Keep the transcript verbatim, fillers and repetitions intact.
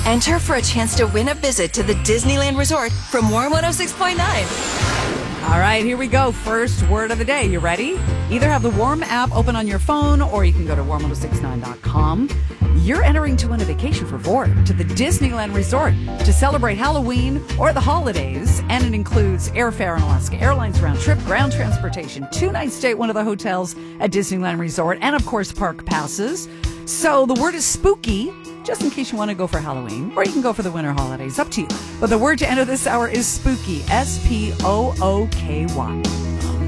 Enter for a chance to win a visit to the Disneyland Resort from Warm one oh six point nine. All right, here we go. First word of the day. You ready? Either have the Warm app open on your phone or you can go to warm ten sixty-nine dot com. You're entering to win a vacation for four to the Disneyland Resort to celebrate Halloween or the holidays. And it includes airfare on Alaska Airlines round trip, ground transportation, two nights stay at one of the hotels at Disneyland Resort, and of course, park passes. So the word is spooky, just in case you want to go for Halloween, or you can go for the winter holidays. Up to you. But the word to enter this hour is spooky. S P O O K Y.